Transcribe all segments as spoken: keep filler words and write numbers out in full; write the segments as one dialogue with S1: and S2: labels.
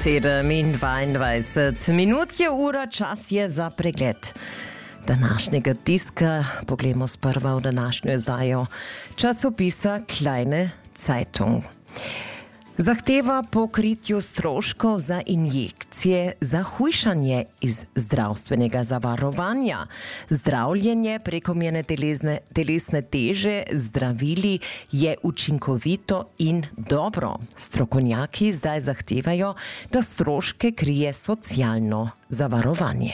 S1: sedem in dvaindvajset minut je ura, čas je za pregled današnjega tiska. Poglejmo sprva v današnjo izdajo časopisa Kleine Zeitung. Zahteva po kritju stroškov za injekcije za hujšanje iz zdravstvenega zavarovanja. Zdravljenje prekomerne telesne, telesne teže zdravili je učinkovito in dobro. Strokovnjaki zdaj zahtevajo, da stroške krije socialno zavarovanje.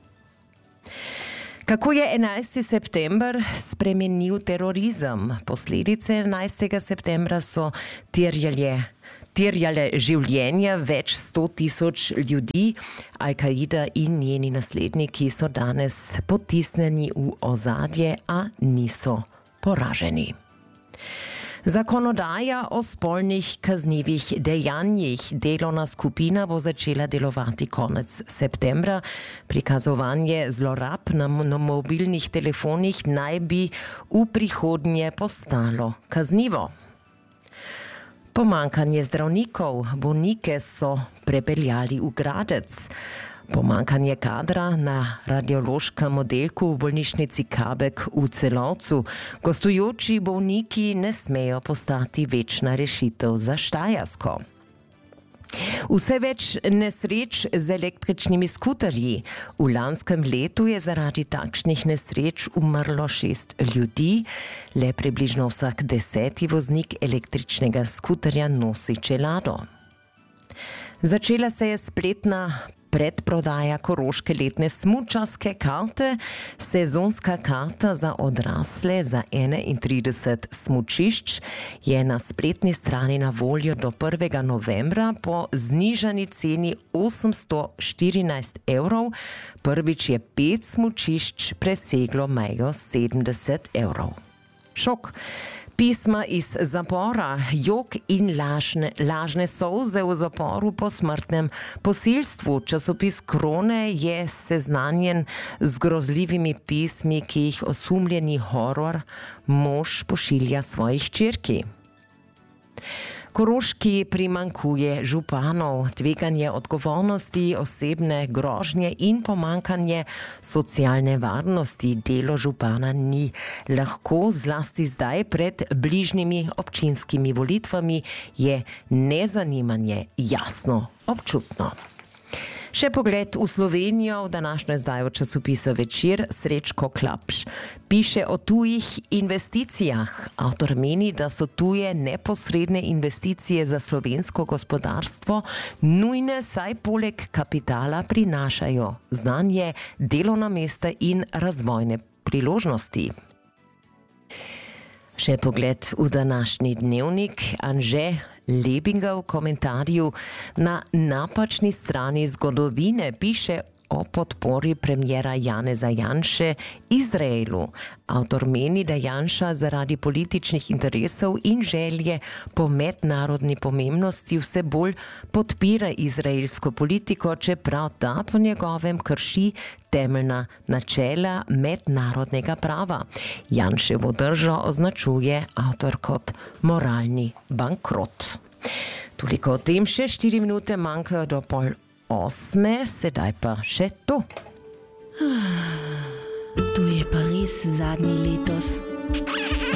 S1: Kako je enajsti september spremenil terorizem? Posledice enajstega septembra so terjale, terjale življenja več sto tisoč ljudi. Al-Kaida in njeni nasledniki so danes potisnjeni v ozadje, a niso poraženi. Zakonodaja o spolnih kaznivih dejanjih. Delovna skupina bo začela delovati konec septembra. Prikazovanje zlorab na, na mobilnih telefonih naj bi v prihodnje postalo kaznivo. Pomanjkanje zdravnikov. Bolnike so prepeljali v Gradec. Pomanjkanje kadra na radiološkem oddelku v bolnišnici Kabek v Celovcu. Gostujoči bolniki ne smejo postati večna rešitev za Štajersko. Vse več nesreč z električnimi skuterji. V lanskem letu je zaradi takšnih nesreč umrlo šest ljudi. Le približno vsak deseti voznik električnega skuterja nosi čelado. Začela se je spletna predprodaja koroške letne smučarske karte. Sezonska karta za odrasle za enaintrideset smučišč je na spletni strani na voljo do prvega novembra po znižani ceni osemsto štirinajst evrov. Prvič je pet smučišč preseglo mejo sedemdeset evrov. Šok. Pisma iz zapora, jok in lažne, lažne solze v zaporu po smrtnem posilstvu. Časopis Krone je seznanjen z grozljivimi pismi, ki jih osumljeni horor mož pošilja svoji hčerki. Koroški primanjkuje županov, tveganje odgovornosti, osebne grožnje in pomanjkanje socialne varnosti. Delo župana ni lahko, zlasti zdaj pred bližnjimi občinskimi volitvami je nezanimanje jasno občutno. Še pogled v Slovenijo v današnjo izdajo časopisa Večer. Srečko Klapš piše o tujih investicijah. Avtor meni, da so tuje neposredne investicije za slovensko gospodarstvo nujne, saj poleg kapitala prinašajo znanje, delovna mesta in razvojne priložnosti. Še pogled v današnji dnevnik. Anže Lebinga v komentarju na napačni strani zgodovine piše o podpori premijera Janeza Janše Izraelu. Avtor meni, da Janša zaradi političnih interesov in želje po mednarodni pomembnosti vse bolj podpira izraelsko politiko, čeprav ta po njegovem krši temeljna načela mednarodnega prava. Janševo držo označuje avtor kot moralni bankrot. Toliko o tem, še štiri minute manjkajo do pol osme, sedaj pa še to.
S2: Tu je pa res zadnji letos.